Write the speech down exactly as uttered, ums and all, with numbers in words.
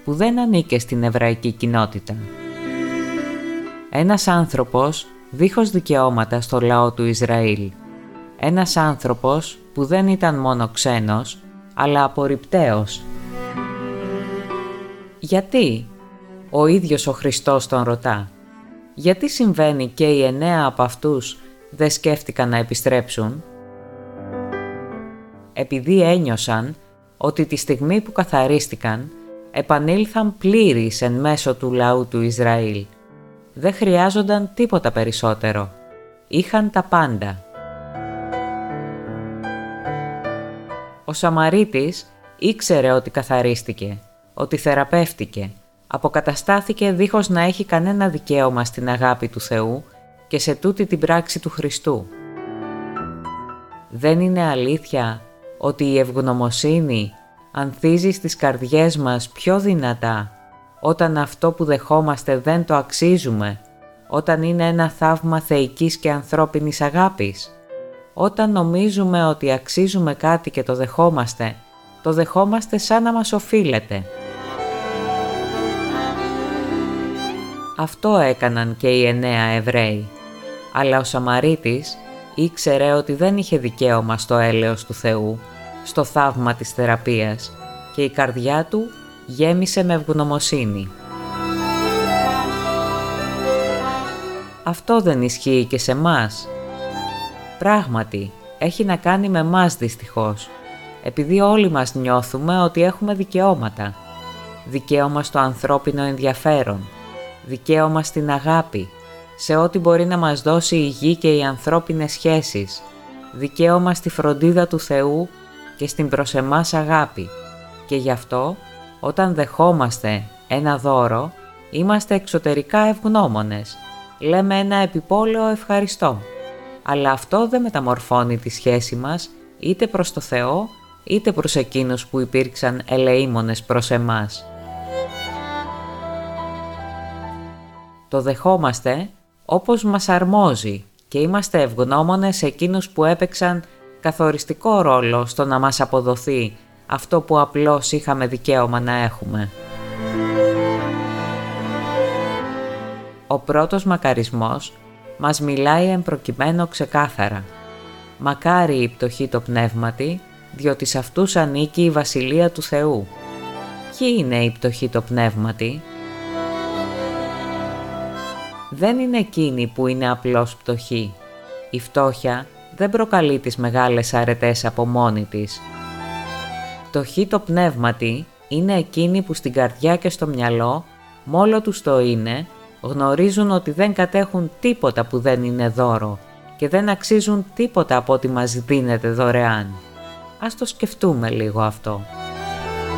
που δεν ανήκε στην εβραϊκή κοινότητα. Ένας άνθρωπος δίχως δικαιώματα στο λαό του Ισραήλ. Ένας άνθρωπος που δεν ήταν μόνο ξένος, αλλά απορριπταίος. Γιατί? Ο ίδιος ο Χριστός τον ρωτά. Γιατί συμβαίνει και οι εννέα από αυτούς δεν σκέφτηκαν να επιστρέψουν? Επειδή ένιωσαν ότι τη στιγμή που καθαρίστηκαν, επανήλθαν πλήρεις εν μέσω του λαού του Ισραήλ. Δεν χρειάζονταν τίποτα περισσότερο. Είχαν τα πάντα. Ο Σαμαρίτης ήξερε ότι καθαρίστηκε, ότι θεραπεύτηκε, αποκαταστάθηκε δίχως να έχει κανένα δικαίωμα στην αγάπη του Θεού και σε τούτη την πράξη του Χριστού. Δεν είναι αλήθεια ότι η ευγνωμοσύνη ανθίζει στις καρδιές μας πιο δυνατά όταν αυτό που δεχόμαστε δεν το αξίζουμε, όταν είναι ένα θαύμα θεϊκής και ανθρώπινης αγάπης? Όταν νομίζουμε ότι αξίζουμε κάτι και το δεχόμαστε, το δεχόμαστε σαν να μας οφείλεται. Αυτό έκαναν και οι εννέα Εβραίοι, αλλά ο Σαμαρίτης ήξερε ότι δεν είχε δικαίωμα στο έλεος του Θεού, στο θαύμα της θεραπείας, και η καρδιά του γέμισε με ευγνωμοσύνη. Αυτό δεν ισχύει και σε μας? Πράγματι, έχει να κάνει με μας δυστυχώς, επειδή όλοι μας νιώθουμε ότι έχουμε δικαιώματα. Δικαίωμα στο ανθρώπινο ενδιαφέρον, δικαίωμα στην αγάπη, σε ό,τι μπορεί να μας δώσει η γη και οι ανθρώπινες σχέσεις, δικαίωμα στη φροντίδα του Θεού και στην προς εμάς αγάπη. Και γι' αυτό, όταν δεχόμαστε ένα δώρο, είμαστε εξωτερικά ευγνώμονες. Λέμε ένα επιπόλαιο ευχαριστώ. Αλλά αυτό δεν μεταμορφώνει τη σχέση μας είτε προς το Θεό, είτε προς εκείνους που υπήρξαν ελεήμονες προς εμάς. Το δεχόμαστε όπως μας αρμόζει και είμαστε ευγνώμονες σε εκείνους που έπαιξαν καθοριστικό ρόλο στο να μας αποδοθεί αυτό που απλώς είχαμε δικαίωμα να έχουμε. Ο πρώτος μακαρισμός μας μιλάει εν προκειμένου ξεκάθαρα. Μακάρι οι πτωχοί το πνεύματι, διότι σε αυτούς ανήκει η Βασιλεία του Θεού. Ποιοι είναι οι πτωχοί το πνεύματι? Δεν είναι εκείνοι που είναι απλώς πτωχοί. Η φτώχεια δεν προκαλεί τις μεγάλες αρετές από μόνη της. Πτωχοί το πνεύματι είναι εκείνοι που στην καρδιά και στο μυαλό, μόλο τους το είναι, γνωρίζουν ότι δεν κατέχουν τίποτα που δεν είναι δώρο και δεν αξίζουν τίποτα από ό,τι μας δίνεται δωρεάν. Ας το σκεφτούμε λίγο αυτό.